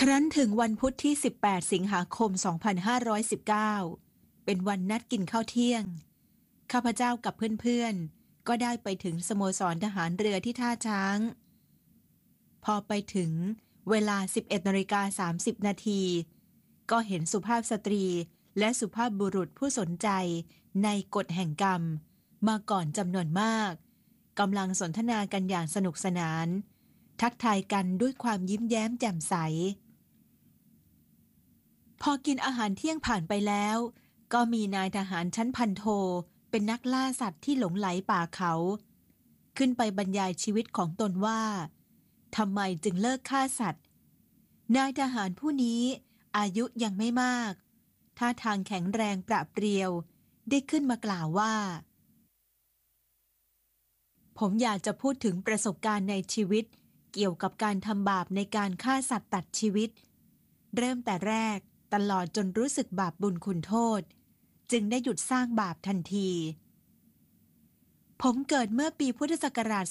ครั้นถึงวันพุธที่18สิงหาคม2519เป็นวันนัดกินข้าวเที่ยงข้าพเจ้ากับเพื่อนๆก็ได้ไปถึงสโมสรทหารเรือที่ท่าช้างพอไปถึงเวลา 11:30 นาทีก็เห็นสุภาพสตรีและสุภาพบุรุษผู้สนใจในกฎแห่งกรรมมาก่อนจำนวนมากกำลังสนทนากันอย่างสนุกสนานทักทายกันด้วยความยิ้มแย้มแจ่มใสพอกินอาหารเที่ยงผ่านไปแล้วก็มีนายทหารชั้นพันโทเป็นนักล่าสัตว์ที่หลงไหลป่าเขาขึ้นไปบรรยายชีวิตของตนว่าทำไมจึงเลิกฆ่าสัตว์นายทหารผู้นี้อายุยังไม่มากท่าทางแข็งแรงปราบเปรียวได้ขึ้นมากล่าวว่าผมอยากจะพูดถึงประสบการณ์ในชีวิตเกี่ยวกับการทำบาปในการฆ่าสัตว์ตัดชีวิตเริ่มแต่แรกตลอดจนรู้สึกบาปบุญคุณโทษจึงได้หยุดสร้างบาปทันทีผมเกิดเมื่อปีพุทธศักราช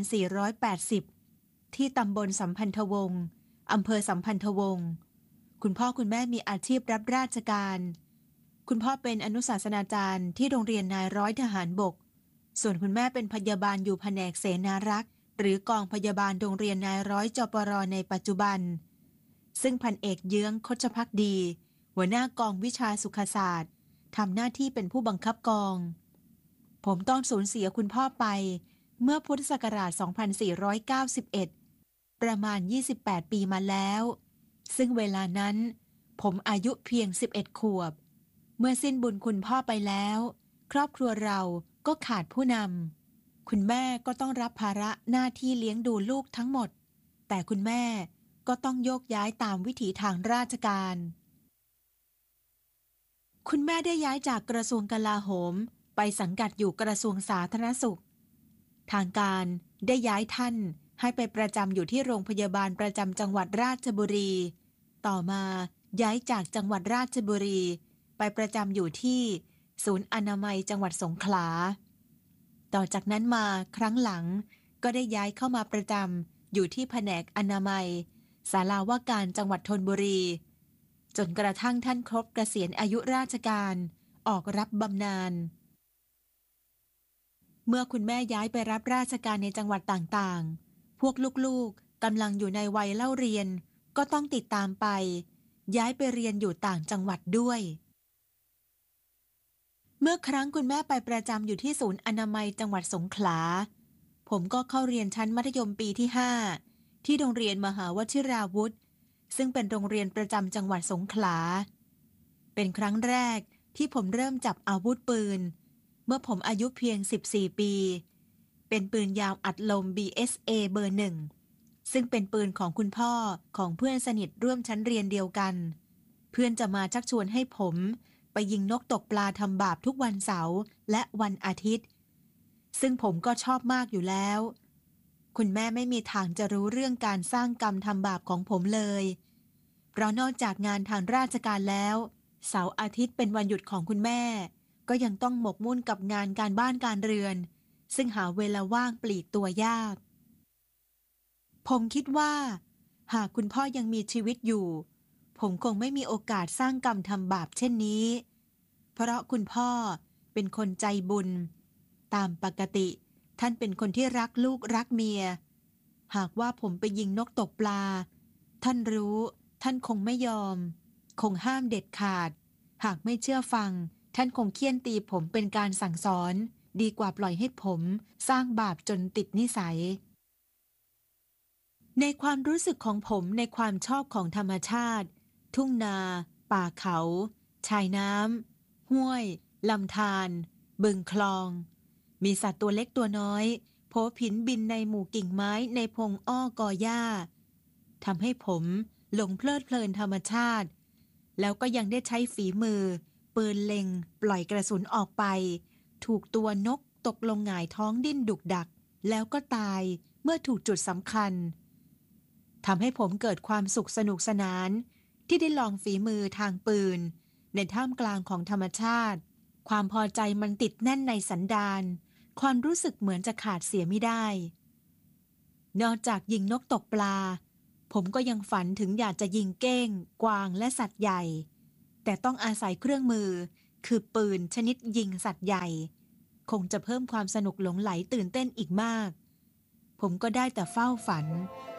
2480 ที่ตำบลสัมพันธวงศ์อำเภอสัมพันธวงศ์คุณพ่อคุณแม่มีอาชีพรับราชการคุณพ่อเป็นอนุศาสนาจารย์ที่โรงเรียนนายร้อยทหารบกส่วนคุณแม่เป็นพยาบาลอยู่แผนกเสนารักษ์หรือกองพยาบาลโรงเรียนนายร้อยจปร.ในปัจจุบันซึ่งพันเอกเยื้องคชภักดีหัวหน้ากองวิชาสุขศาสตร์ทำหน้าที่เป็นผู้บังคับกองผมต้องสูญเสียคุณพ่อไปเมื่อพุทธศักราช 2491 ประมาณ 28 ปีมาแล้วซึ่งเวลานั้นผมอายุเพียง 11 ขวบเมื่อสิ้นบุญคุณพ่อไปแล้วครอบครัวเราก็ขาดผู้นำคุณแม่ก็ต้องรับภาระหน้าที่เลี้ยงดูลูกทั้งหมดแต่คุณแม่ก็ต้องโยกย้ายตามวิถีทางราชการคุณแม่ได้ย้ายจากกระทรวงกลาโหมไปสังกัดอยู่กระทรวงสาธารณสุขทางการได้ย้ายท่านให้ไปประจำอยู่ที่โรงพยาบาลประจำจังหวัดราชบุรีต่อมาย้ายจากจังหวัดราชบุรีไปประจำอยู่ที่ศูนย์อนามัยจังหวัดสงขลาต่อจากนั้นมาครั้งหลังก็ได้ย้ายเข้ามาประจำอยู่ที่แผนกอนามัยศาลาว่าการจังหวัดธนบุรีจนกระทั่งท่านครบเกษียณอายุราชการออกรับบำนาญเมื่อคุณแม่ย้ายไปรับราชการในจังหวัดต่างๆพวกลูกๆกำลังอยู่ในวัยเล่าเรียนก็ต้องติดตามไปย้ายไปเรียนอยู่ต่างจังหวัดด้วยเมื่อครั้งคุณแม่ไปประจำอยู่ที่ศูนย์อนามัยจังหวัดสงขลาผมก็เข้าเรียนชั้นมัธยมปีที่ 5ที่โรงเรียนมหาวชิราวุธซึ่งเป็นโรงเรียนประจำจังหวัดสงขลาเป็นครั้งแรกที่ผมเริ่มจับอาวุธปืนเมื่อผมอายุเพียง14ปีเป็นปืนยาวอัดลม BSA เบอร์ 1ซึ่งเป็นปืนของคุณพ่อของเพื่อนสนิทร่วมชั้นเรียนเดียวกันเพื่อนจะมาชักชวนให้ผมไปยิงนกตกปลาทำบาปทุกวันเสาร์และวันอาทิตย์ซึ่งผมก็ชอบมากอยู่แล้วคุณแม่ไม่มีทางจะรู้เรื่องการสร้างกรรมทำบาปของผมเลยเพราะนอกจากงานทางราชการแล้วเสาร์อาทิตย์เป็นวันหยุดของคุณแม่ก็ยังต้องหมกมุ่นกับงานการบ้านการเรือนซึ่งหาเวลาว่างปลีกตัวยากผมคิดว่าหากคุณพ่อยังมีชีวิตอยู่ผมคงไม่มีโอกาสสร้างกรรมทำบาปเช่นนี้เพราะคุณพ่อเป็นคนใจบุญตามปกติท่านเป็นคนที่รักลูกรักเมียหากว่าผมไปยิงนกตกปลาท่านรู้ท่านคงไม่ยอมคงห้ามเด็ดขาดหากไม่เชื่อฟังท่านคงเฆี่ยนตีผมเป็นการสั่งสอนดีกว่าปล่อยให้ผมสร้างบาปจนติดนิสัยในความรู้สึกของผมในความชอบของธรรมชาติทุ่งนาป่าเขาชายน้ำห้วยลำธารบึงคลองมีสัตว์ตัวเล็กตัวน้อยโผผินบินในหมู่กิ่งไม้ในพงอ้อกอหญ้าทำให้ผมหลงเพลิดเพลินธรรมชาติแล้วก็ยังได้ใช้ฝีมือปืนเล็งปล่อยกระสุนออกไปถูกตัวนกตกลงหงายท้องดิ้นดุกดักแล้วก็ตายเมื่อถูกจุดสำคัญทำให้ผมเกิดความสุขสนุกสนานที่ได้ลองฝีมือทางปืนในท่ามกลางของธรรมชาติความพอใจมันติดแน่นในสันดานความรู้สึกเหมือนจะขาดเสียไม่ได้นอกจากยิงนกตกปลาผมก็ยังฝันถึงอยากจะยิงเก้งกวางและสัตว์ใหญ่แต่ต้องอาศัยเครื่องมือคือปืนชนิดยิงสัตว์ใหญ่คงจะเพิ่มความสนุกหลงไหลตื่นเต้นอีกมากผมก็ได้แต่เฝ้าฝัน